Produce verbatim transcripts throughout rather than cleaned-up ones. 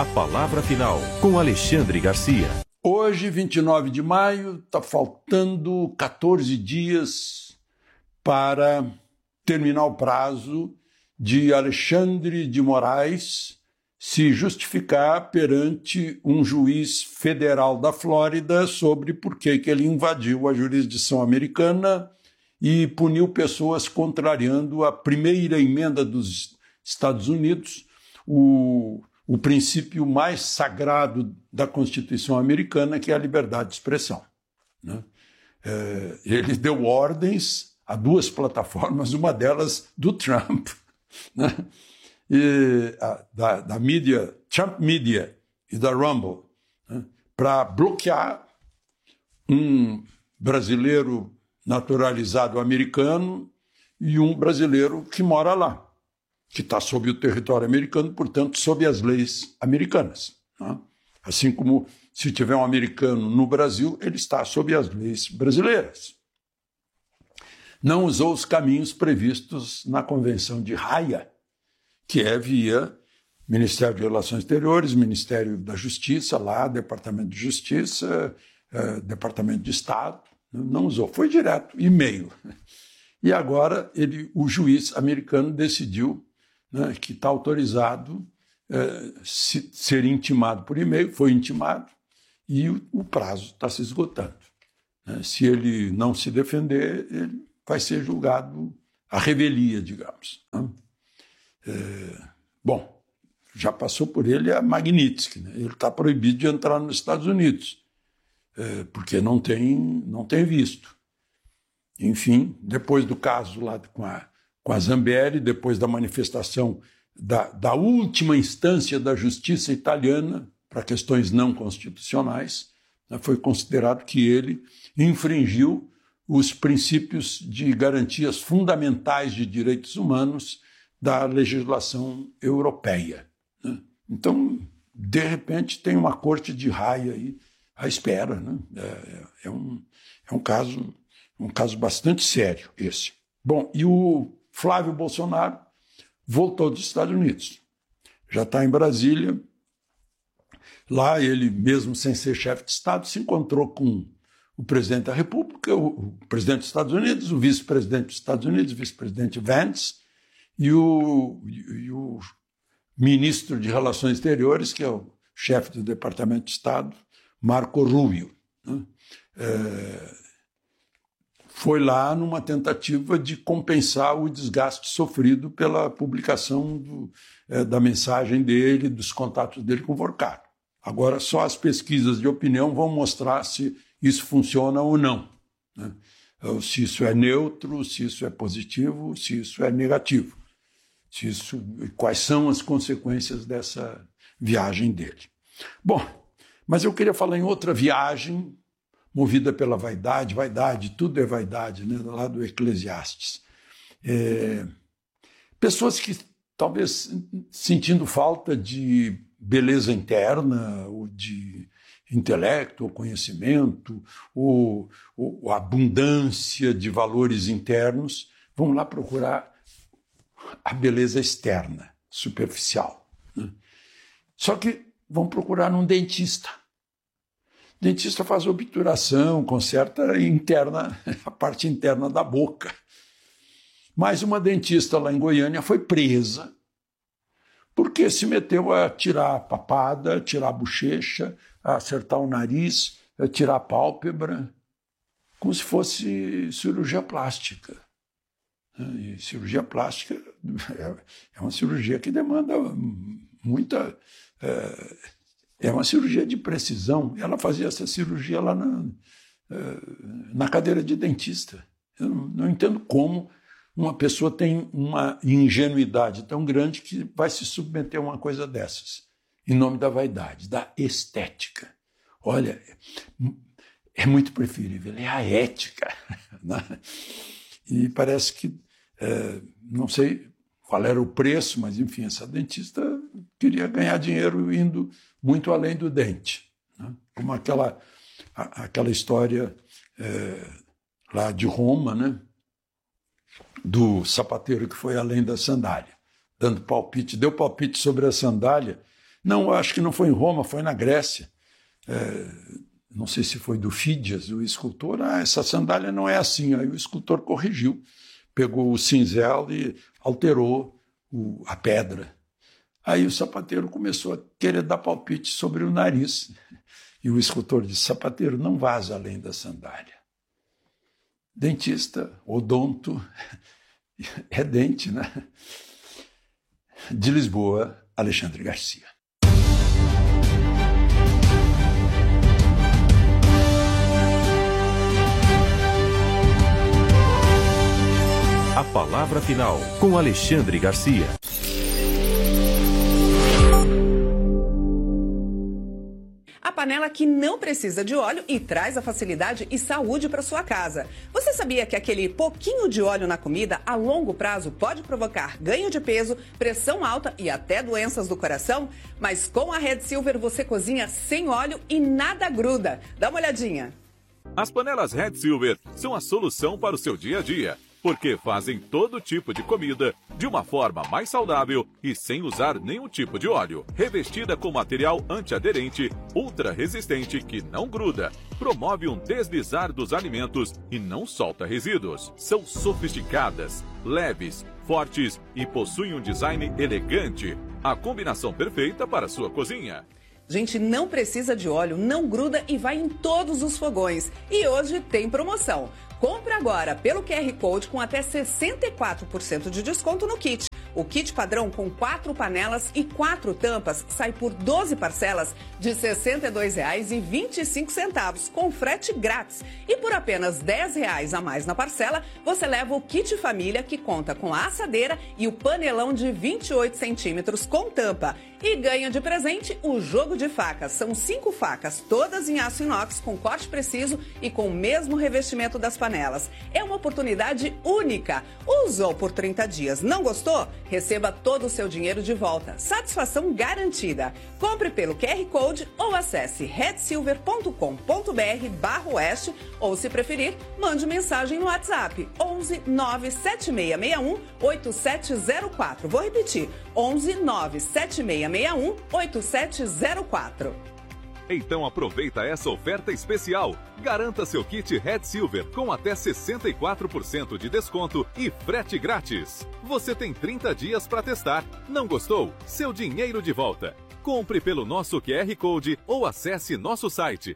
palavra final, com Alexandre Garcia. Hoje, vinte e nove de maio, está faltando quatorze dias para terminar o prazo de Alexandre de Moraes se justificar perante um juiz federal da Flórida sobre por que que ele invadiu a jurisdição americana e puniu pessoas contrariando a primeira emenda dos Estados Unidos, o, o princípio mais sagrado da Constituição americana, que é a liberdade de expressão. Né? É, ele deu ordens a duas plataformas, uma delas do Trump, né? e, a, da, da mídia, Trump Media e da Rumble, né? Para bloquear um brasileiro naturalizado americano e um brasileiro que mora lá, que está sob o território americano, portanto, sob as leis americanas. Né? Assim como, se tiver um americano no Brasil, ele está sob as leis brasileiras. Não usou os caminhos previstos na Convenção de Haia, que é via Ministério de Relações Exteriores, Ministério da Justiça, lá, Departamento de Justiça, eh, Departamento de Estado. Não usou, foi direto, e-mail. E agora ele, o juiz americano decidiu, né, que está autorizado eh, se, ser intimado por e-mail, foi intimado, e o, o prazo está se esgotando. Né? Se ele não se defender, ele vai ser julgado à revelia, digamos. Né? É, bom, já passou por ele a Magnitsky, né? Ele está proibido de entrar nos Estados Unidos, é, porque não tem, não tem visto. Enfim, depois do caso lá com a, com a Zambelli, depois da manifestação da, da última instância da justiça italiana para questões não constitucionais, né, foi considerado que ele infringiu os princípios de garantias fundamentais de direitos humanos da legislação europeia. Né? Então, de repente, tem uma corte de Haia aí à espera. Né? É, é, um, é um, caso, um caso bastante sério esse. Bom, e o Flávio Bolsonaro voltou dos Estados Unidos. Já está em Brasília. Lá ele, mesmo sem ser chefe de Estado, se encontrou com o presidente da República, o presidente dos Estados Unidos, o vice-presidente dos Estados Unidos, o vice-presidente Vance, e o, e o ministro de Relações Exteriores, que é o chefe do Departamento de Estado, Marco Rubio. Né? É, foi lá numa tentativa de compensar o desgaste sofrido pela publicação do, é, da mensagem dele, dos contatos dele com o Vorcado. Agora, só as pesquisas de opinião vão mostrar se isso funciona ou não. Né? Se isso é neutro, se isso é positivo, se isso é negativo. Se isso, quais são as consequências dessa viagem dele. Bom, mas eu queria falar em outra viagem movida pela vaidade, vaidade, tudo é vaidade, né? Lá do Eclesiastes. É, pessoas que talvez sentindo falta de beleza interna, ou de intelecto, ou conhecimento, ou, ou abundância de valores internos, vão lá procurar a beleza externa, superficial. Né? Só que vão procurar um dentista. O dentista faz obturação, conserta a, interna, a parte interna da boca. Mas uma dentista lá em Goiânia foi presa porque se meteu a tirar a papada, tirar a bochecha, a acertar o nariz, a tirar a pálpebra, como se fosse cirurgia plástica. E cirurgia plástica é uma cirurgia que demanda muita... É uma cirurgia de precisão. Ela fazia essa cirurgia lá na, na cadeira de dentista. Eu não, não entendo como uma pessoa tem uma ingenuidade tão grande que vai se submeter a uma coisa dessas, em nome da vaidade, da estética. Olha, é muito preferível, é a ética. Né? E parece que, é, não sei qual era o preço, mas, enfim, essa dentista queria ganhar dinheiro indo muito além do dente. Né? Como aquela, a, aquela história é, lá de Roma, né? Do sapateiro que foi além da sandália, dando palpite, deu palpite sobre a sandália Não, acho que não foi em Roma, foi na Grécia. É, não sei se foi do Fídias, o escultor. Ah, essa sandália não é assim. Aí o escultor corrigiu, pegou o cinzel e alterou o, a pedra. Aí o sapateiro começou a querer dar palpite sobre o nariz. E o escultor disse, sapateiro, não vaza além da sandália. Dentista, odonto, é dente, né? De Lisboa, Alexandre Garcia. A palavra final, com Alexandre Garcia. A panela que não precisa de óleo e traz a facilidade e saúde para sua casa. Você sabia que aquele pouquinho de óleo na comida, a longo prazo, pode provocar ganho de peso, pressão alta e até doenças do coração? Mas com a Red Silver você cozinha sem óleo e nada gruda. Dá uma olhadinha. As panelas Red Silver são a solução para o seu dia a dia, porque fazem todo tipo de comida de uma forma mais saudável e sem usar nenhum tipo de óleo. Revestida com material antiaderente, ultra resistente que não gruda, promove um deslizar dos alimentos e não solta resíduos. São sofisticadas, leves, fortes e possuem um design elegante. A combinação perfeita para a sua cozinha. Gente, não precisa de óleo, não gruda e vai em todos os fogões. E hoje tem promoção. Compre agora pelo Q R Code com até sessenta e quatro por cento de desconto no kit. O kit padrão com quatro panelas e quatro tampas sai por doze parcelas de sessenta e dois reais e vinte e cinco centavos, com frete grátis. E por apenas dez reais a mais na parcela, você leva o kit família, que conta com a assadeira e o panelão de vinte e oito centímetros com tampa. E ganha de presente o jogo de facas. São cinco facas, todas em aço inox, com corte preciso e com o mesmo revestimento das panelas. É uma oportunidade única. Usou por trinta dias, não gostou? Receba todo o seu dinheiro de volta. Satisfação garantida. Compre pelo Q R Code ou acesse red silver ponto com ponto br barra oeste ou, se preferir, mande mensagem no WhatsApp onze nove sete seis seis um oito sete zero quatro. Vou repetir, onze nove sete seis seis um oito sete zero quatro. Então aproveita essa oferta especial. Garanta seu kit Red Silver com até sessenta e quatro por cento de desconto e frete grátis. Você tem trinta dias para testar. Não gostou? Seu dinheiro de volta. Compre pelo nosso Q R Code ou acesse nosso site.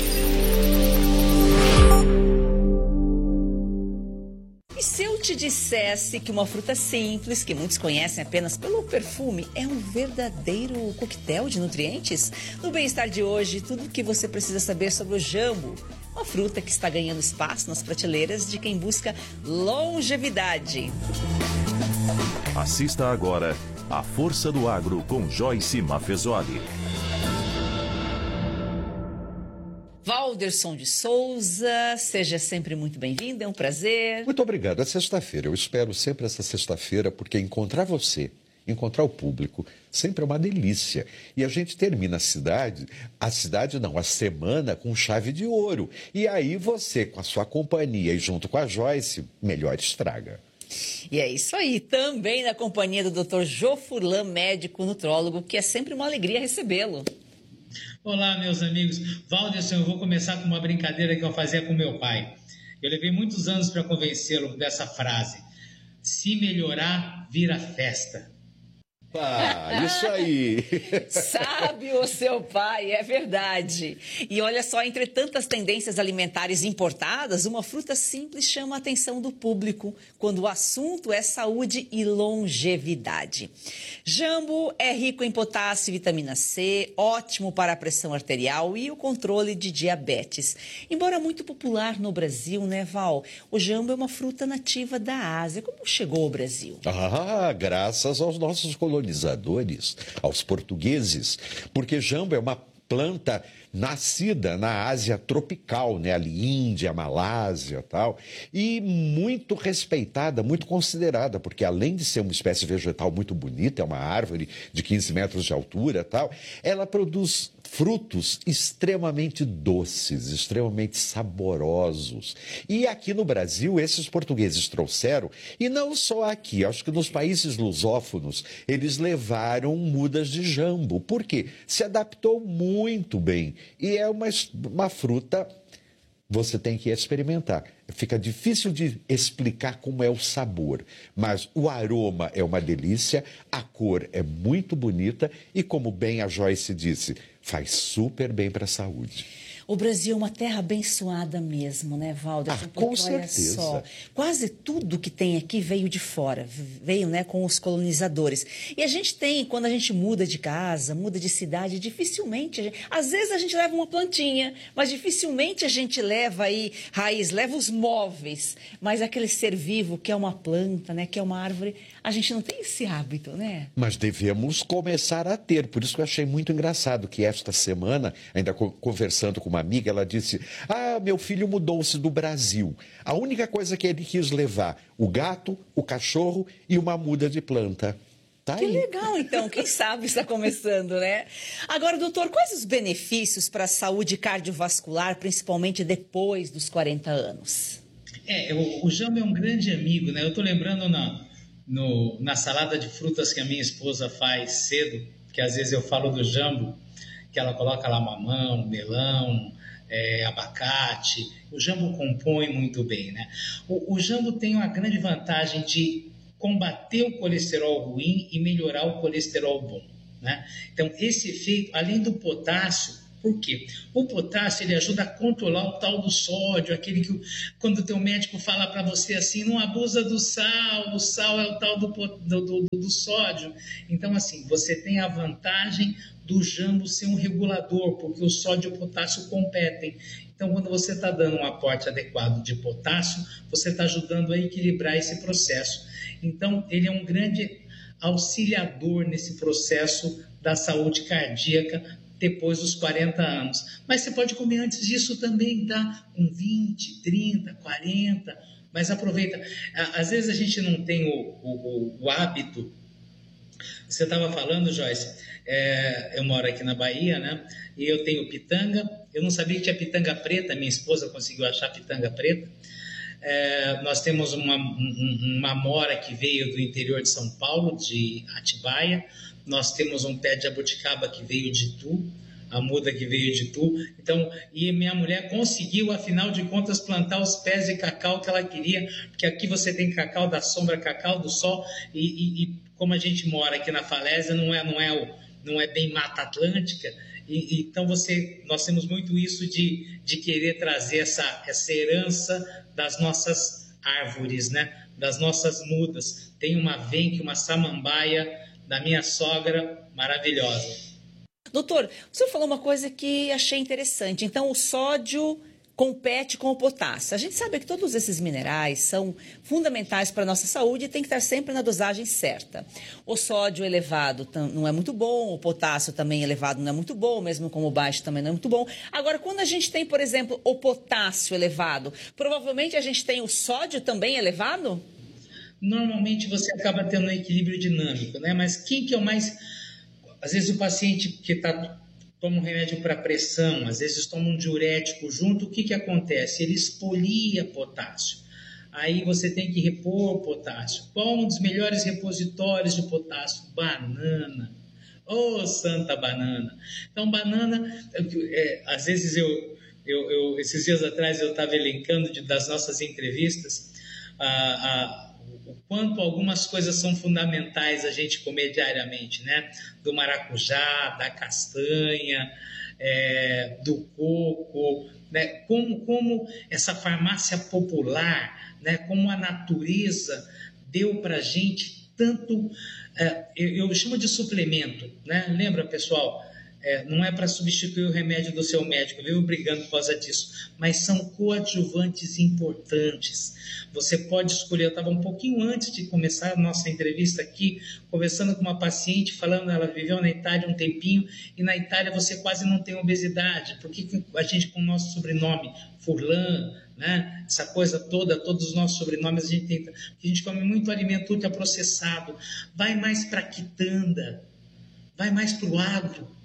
E se eu te dissesse que uma fruta simples, que muitos conhecem apenas pelo perfume, é um verdadeiro coquetel de nutrientes? No Bem-Estar de hoje, tudo o que você precisa saber sobre o jambo, uma fruta que está ganhando espaço nas prateleiras de quem busca longevidade. Assista agora A Força do Agro com Joyce Maffezoli. Valderson de Souza, seja sempre muito bem-vindo, é um prazer. Muito obrigado. É sexta-feira. Eu espero sempre essa sexta-feira, porque encontrar você, encontrar o público, sempre é uma delícia. E a gente termina a cidade, a cidade não, a semana com chave de ouro. E aí você, com a sua companhia e junto com a Joyce, melhor estraga. E é isso aí, também na companhia do doutor Jô Furlan, médico nutrólogo, que é sempre uma alegria recebê-lo. Olá, meus amigos. Valderson, eu vou começar com uma brincadeira que eu fazia com meu pai. Eu levei muitos anos para convencê-lo dessa frase. Se melhorar, vira festa. Ah, isso aí! Sabe o seu pai, é verdade. E olha só, entre tantas tendências alimentares importadas, uma fruta simples chama a atenção do público quando o assunto é saúde e longevidade. Jambo é rico em potássio e vitamina C, ótimo para a pressão arterial e o controle de diabetes. Embora muito popular no Brasil, né, Val? O jambo é uma fruta nativa da Ásia. Como chegou ao Brasil? Ah, graças aos nossos colonizadores. colonizadores, aos portugueses, porque jambo é uma planta nascida na Ásia tropical, né? Ali Índia, Malásia, tal, e muito respeitada, muito considerada, porque além de ser uma espécie vegetal muito bonita, é uma árvore de quinze metros de altura, tal, ela produz frutos extremamente doces, extremamente saborosos. E aqui no Brasil, esses portugueses trouxeram, e não só aqui, acho que nos países lusófonos, eles levaram mudas de jambo. Por quê? Se adaptou muito bem. E é uma, uma fruta, você tem que experimentar. Fica difícil de explicar como é o sabor, mas o aroma é uma delícia, a cor é muito bonita e, como bem a Joyce disse, faz super bem para a saúde. O Brasil é uma terra abençoada mesmo, né, Valder? Ah, com certeza. Só, quase tudo que tem aqui veio de fora, veio, né, com os colonizadores. E a gente tem, quando a gente muda de casa, muda de cidade, dificilmente, a gente, às vezes a gente leva uma plantinha, mas dificilmente a gente leva aí raiz, leva os móveis, mas aquele ser vivo que é uma planta, né, que é uma árvore, a gente não tem esse hábito, né? Mas devemos começar a ter, por isso que eu achei muito engraçado que esta semana, ainda conversando com uma amiga, ela disse, ah, meu filho mudou-se do Brasil. A única coisa que ele quis levar, o gato, o cachorro e uma muda de planta. Tá que aí. Legal, então. Quem sabe está começando, né? Agora, doutor, quais os benefícios para a saúde cardiovascular, principalmente depois dos quarenta anos? É, o, o jambo é um grande amigo, né? Eu estou lembrando na, no, na salada de frutas que a minha esposa faz cedo, que às vezes eu falo do jambo, que ela coloca lá mamão, melão, é, abacate. O jambo compõe muito bem, né? O, o jambo tem uma grande vantagem de combater o colesterol ruim e melhorar o colesterol bom, né? Então, esse efeito, além do potássio, por quê? O potássio, ele ajuda a controlar o tal do sódio, aquele que, quando o teu médico fala para você assim, não abusa do sal, o sal é o tal do, do, do, do sódio. Então, assim, você tem a vantagem do jambo ser um regulador, porque o sódio e o potássio competem. Então, quando você está dando um aporte adequado de potássio, você está ajudando a equilibrar esse processo. Então, ele é um grande auxiliador nesse processo da saúde cardíaca depois dos quarenta anos. Mas você pode comer antes disso também, tá? Com vinte, trinta, quarenta, mas aproveita. Às vezes a gente não tem o, o, o hábito. Você estava falando, Joyce, é, eu moro aqui na Bahia, né? E eu tenho pitanga. Eu não sabia que tinha pitanga preta, minha esposa conseguiu achar pitanga preta. É, nós temos uma, um, uma amora que veio do interior de São Paulo, de Atibaia. Nós temos um pé de jabuticaba que veio de Itu, a muda que veio de Itu. Então, e minha mulher conseguiu, afinal de contas, plantar os pés de cacau que ela queria, porque aqui você tem cacau da sombra, cacau do sol, e, e, e como a gente mora aqui na falésia, não é, não é, o, não é bem Mata Atlântica, e, e, então você, nós temos muito isso de, de querer trazer essa, essa herança das nossas árvores, né? Das nossas mudas. Tem uma venque, uma samambaia da minha sogra, maravilhosa. Doutor, o senhor falou uma coisa que achei interessante. Então, o sódio compete com o potássio. A gente sabe que todos esses minerais são fundamentais para a nossa saúde e tem que estar sempre na dosagem certa. O sódio elevado não é muito bom, o potássio também elevado não é muito bom, mesmo como o baixo também não é muito bom. Agora, quando a gente tem, por exemplo, o potássio elevado, provavelmente a gente tem o sódio também elevado? Normalmente você acaba tendo um equilíbrio dinâmico, né? Mas quem que é o mais... Às vezes o paciente que tá, toma um remédio para pressão, às vezes toma um diurético junto, o que que acontece? Ele expolia potássio. Aí você tem que repor o potássio. Qual um dos melhores repositórios de potássio? Banana. Ô, oh, santa banana! Então, banana, é, às vezes eu, eu, eu... Esses dias atrás eu estava elencando de, das nossas entrevistas a... a o quanto algumas coisas são fundamentais a gente comer diariamente, né? Do maracujá, da castanha, é, do coco, né? Como, como essa farmácia popular, né? Como a natureza deu para a gente tanto, é, eu, eu chamo de suplemento, né? Lembra, pessoal? É, não é para substituir o remédio do seu médico, eu vivo brigando por causa disso, mas são coadjuvantes importantes. Você pode escolher, eu estava um pouquinho antes de começar a nossa entrevista aqui, conversando com uma paciente, falando, ela viveu na Itália um tempinho, e na Itália você quase não tem obesidade, porque a gente com o nosso sobrenome, Furlan, né? Essa coisa toda, todos os nossos sobrenomes, a gente tenta, a gente come muito alimento ultraprocessado, vai mais para a quitanda, vai mais para o agro,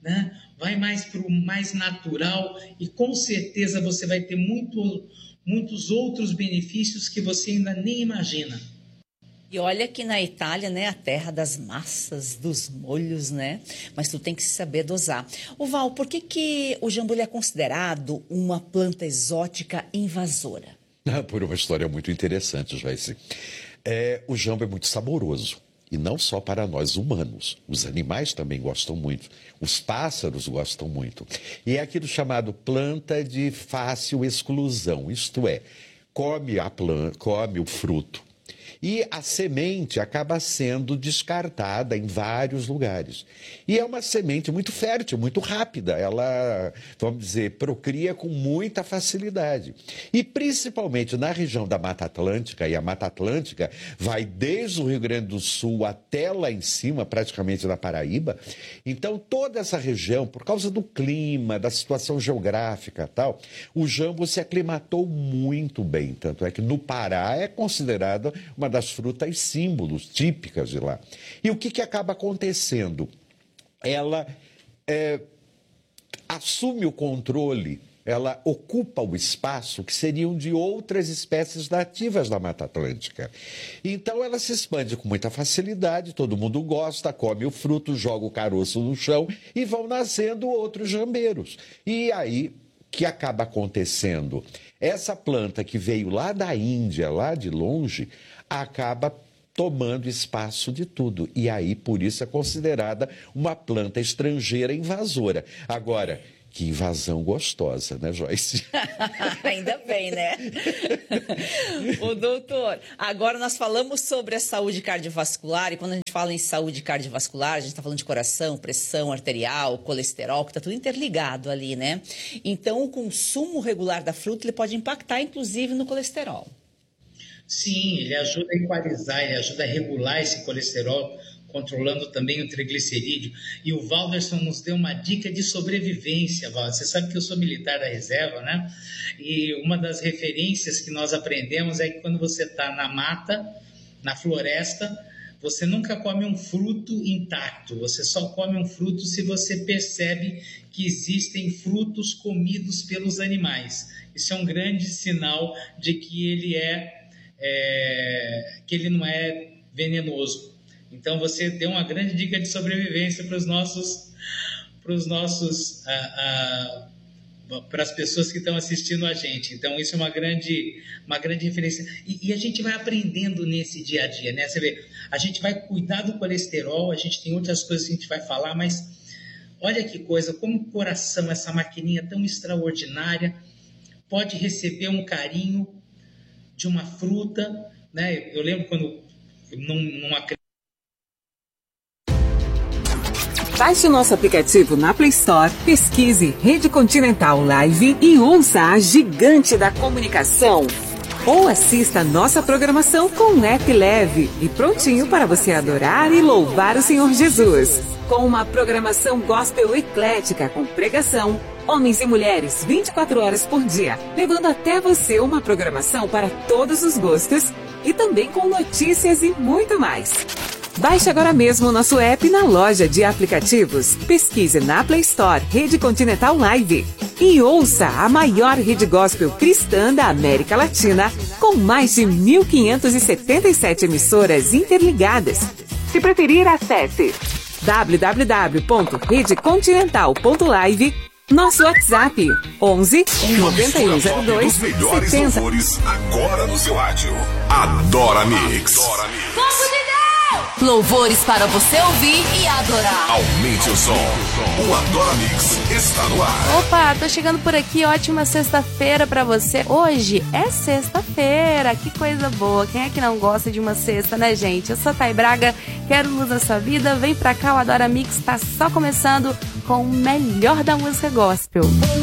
né? Vai mais para o mais natural e com certeza você vai ter muito, muitos outros benefícios que você ainda nem imagina. E olha que na Itália, né, a terra das massas, dos molhos, né? Mas tu tem que saber dosar. O Val, por que que o jambu é considerado uma planta exótica invasora? Por uma história muito interessante, Joyce. É, o jambo é muito saboroso. E não só para nós humanos. Os animais também gostam muito. Os pássaros gostam muito. E é aquilo chamado planta de fácil exclusão. Isto é, come, a planta, come o fruto. E a semente acaba sendo descartada em vários lugares. E é uma semente muito fértil, muito rápida. Ela, vamos dizer, procria com muita facilidade. E principalmente na região da Mata Atlântica, e a Mata Atlântica vai desde o Rio Grande do Sul até lá em cima, praticamente na Paraíba. Então, toda essa região, por causa do clima, da situação geográfica e tal, o jambo se aclimatou muito bem. Tanto é que no Pará é considerado uma das frutas símbolos típicas de lá. E o que, que acaba acontecendo? Ela é, assume o controle, ela ocupa o espaço que seriam de outras espécies nativas da Mata Atlântica. Então ela se expande com muita facilidade, todo mundo gosta, come o fruto, joga o caroço no chão e vão nascendo outros jambeiros. E aí, o que acaba acontecendo? Essa planta que veio lá da Índia, lá de longe, acaba tomando espaço de tudo. E aí, por isso, é considerada uma planta estrangeira invasora. Agora, que invasão gostosa, né, Joyce? Ainda bem, né? Ô, doutor, agora nós falamos sobre a saúde cardiovascular, e quando a gente fala em saúde cardiovascular, a gente está falando de coração, pressão arterial, colesterol, que está tudo interligado ali, né? Então, o consumo regular da fruta ele pode impactar, inclusive, no colesterol. Sim, ele ajuda a equalizar, ele ajuda a regular esse colesterol, controlando também o triglicerídeo. E o Valderson nos deu uma dica de sobrevivência, Val. Você sabe que eu sou militar da reserva, né? E uma das referências que nós aprendemos é que quando você está na mata, na floresta, você nunca come um fruto intacto. Você só come um fruto se você percebe que existem frutos comidos pelos animais. Isso é um grande sinal de que ele é É, que ele não é venenoso. Então você deu uma grande dica de sobrevivência para os nossos, para os nossos, ah, ah, para as pessoas que estão assistindo a gente. Então isso é uma grande, uma grande referência. E, e a gente vai aprendendo nesse dia a dia, né? Você vê, a gente vai cuidar do colesterol, a gente tem outras coisas que a gente vai falar, mas olha que coisa, como o coração, essa maquininha tão extraordinária, pode receber um carinho de uma fruta, né? Eu lembro quando num, numa Baixe o nosso aplicativo na Play Store, pesquise Rede Continental Live e ouça a gigante da comunicação. Ou assista a nossa programação com um app leve e prontinho para você adorar e louvar o Senhor Jesus. Com uma programação gospel eclética com pregação, homens e mulheres vinte e quatro horas por dia, levando até você uma programação para todos os gostos e também com notícias e muito mais. Baixe agora mesmo o nosso app na loja de aplicativos. Pesquise na Play Store Rede Continental Live e ouça a maior rede gospel cristã da América Latina, com mais de mil quinhentas e setenta e sete emissoras interligadas. Se preferir, acesse w w w ponto rede continental ponto live. Nosso WhatsApp onze noventa e um zero dois setenta. Agora no seu rádio. Adora Mix. Adora Mix. Louvores para você ouvir e adorar. Aumente o som. O Adora Mix está no ar. Opa, tô chegando por aqui. Ótima sexta-feira pra você. Hoje é sexta-feira. Que coisa boa. Quem é que não gosta de uma sexta, né, gente? Eu sou a Thay Braga. Quero luz na sua vida. Vem pra cá. O Adora Mix tá só começando com o melhor da música gospel.